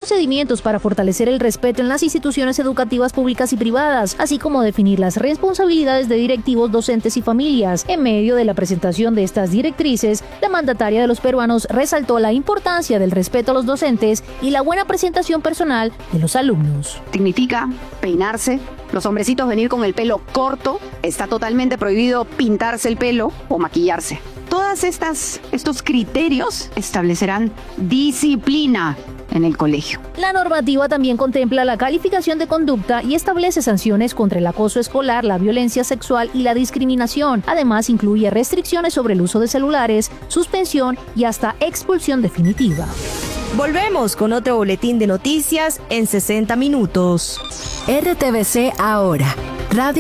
procedimientos para fortalecer el respeto en las instituciones educativas públicas y privadas, así como definir las responsabilidades de directivos, docentes y familias. En medio de la presentación de estas directrices, la mandataria de los peruanos resaltó la importancia del respeto a los docentes y la buena presentación personal de los alumnos. Significa peinarse, los hombrecitos venir con el pelo corto, está totalmente prohibido pintarse el pelo o maquillarse. Todas estos criterios establecerán disciplina en el colegio. La normativa también contempla la calificación de conducta y establece sanciones contra el acoso escolar, la violencia sexual y la discriminación. Además, incluye restricciones sobre el uso de celulares, suspensión y hasta expulsión definitiva. Volvemos con otro boletín de noticias en 60 minutos. RTVC ahora. Radio